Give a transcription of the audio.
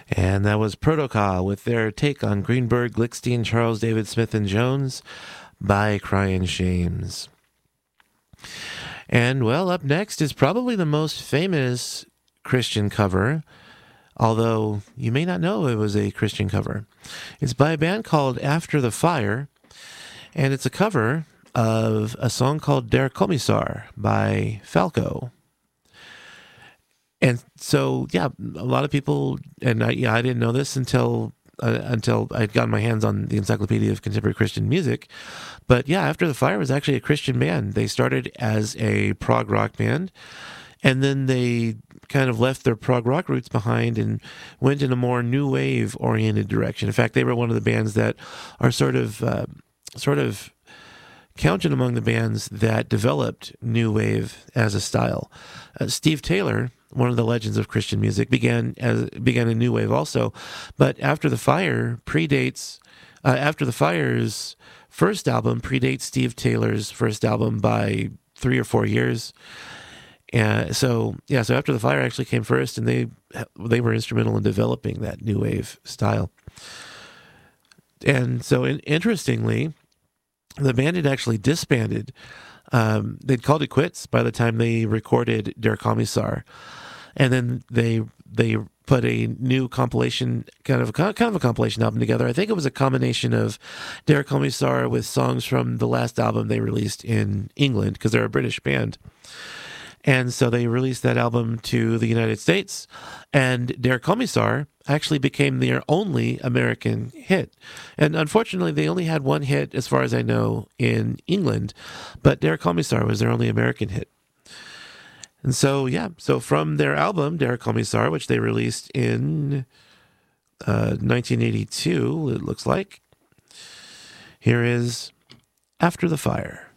And that was Protocol with their take on Greenberg, Glickstein, Charles David Smith, and Jones by Crying Shames. And, well, up next is probably the most famous Christian cover, although you may not know it was a Christian cover. It's by a band called After the Fire, and it's a cover of a song called Der Kommissar by Falco. And so, yeah, a lot of people, and I didn't know this until I'd gotten my hands on the Encyclopedia of Contemporary Christian Music. But yeah, After the Fire was actually a Christian band. They started as a prog rock band, and then they kind of left their prog rock roots behind and went in a more new wave oriented direction. In fact, they were one of the bands that are sort of counted among the bands that developed new wave as a style. Steve Taylor, one of the legends of Christian music, began a new wave also, but After the Fire's first album predates Steve Taylor's first album by 3 or 4 years. So After the Fire actually came first, and they were instrumental in developing that new wave style. And so, interestingly, the band had actually disbanded. They'd called it quits by the time they recorded Der Kommissar, and then they put a new compilation, kind of a compilation album together. I think it was a combination of Der Kommissar with songs from the last album they released in England, because they're a British band. And so they released that album to the United States, and Der Kommissar actually became their only American hit. And unfortunately, they only had one hit, as far as I know, in England, but Der Kommissar was their only American hit. And so, so from their album, Der Kommissar, which they released in 1982, it looks like, here is After the Fire.